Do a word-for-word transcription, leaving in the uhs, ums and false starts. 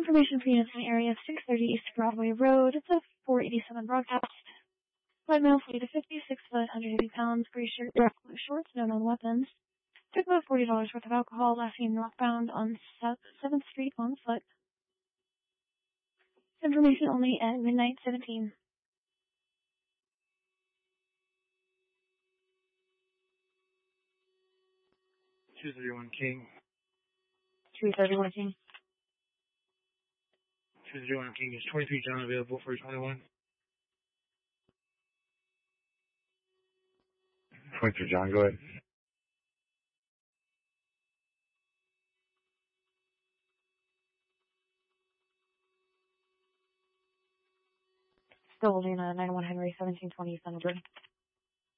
Information for units in the area of six thirty East Broadway Road. It's a four eighty-seven broadcast. Light male, forty to fifty, six foot, one hundred eighty pounds, gray shirt, dark blue shorts, no known weapons. Took about forty dollars worth of alcohol, last seen northbound on seventh Street on foot. Information only at midnight seventeen. two thirty-one King. two thirty-one King. two thirty-one King is twenty-three John available for twenty-one. twenty-three John, go ahead. Still holding a nine one Henry, seventeen twenty Thunder.